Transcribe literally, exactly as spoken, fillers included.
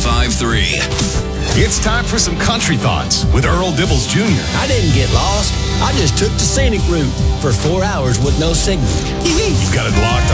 ninety-five point three. It's time for some country thoughts with Earl Dibbles Junior I didn't get lost. I just took the scenic route for four hours with no signal. You've got it locked